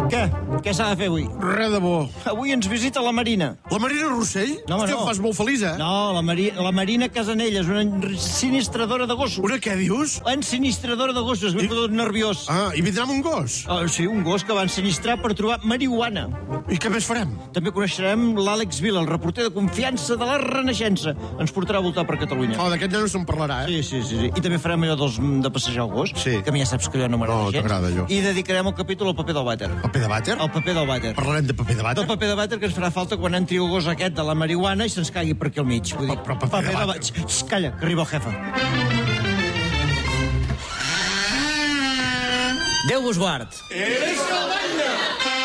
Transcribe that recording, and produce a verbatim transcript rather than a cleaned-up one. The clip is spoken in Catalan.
Què? Què s'ha de fer avui? Res de bo. Avui ens visita la Marina. La Marina Rossell? No, Hòstia, no. em fas molt feliç, eh? No, la, Mari la Marina Casanelles, una ensinistradora de gossos. Una què dius? Ensinistradora de gossos, m'he posat nerviós. Ah, i vindrà amb un gos? Oh, sí, un gos que va ensinistrar per trobar marihuana. I què més farem? També coneixerem l'Àlex Vila, el reporter de confiança de la Renaixença. Ens portarà a voltar per Catalunya. Oh, d'aquest nen no se'n parlarà, eh? Sí, sí, sí, sí. I també farem allò dels, de passejar el gos, Sí. que a mi ja saps que allò no m'agrada No, gens. t'agrada, allò. I dedicarem el capítol al paper del vàter. Paper de vàter? El paper del vàter. Parlarem de paper de vàter? Del paper de vàter que ens farà falta quan entri el gos aquest de la marihuana i se'ns cagui per aquí al mig. Vull dir, Però- però paper de vàter. vàter. Xxt, calla, que arriba el jefe. Déu vos guard. És que balla!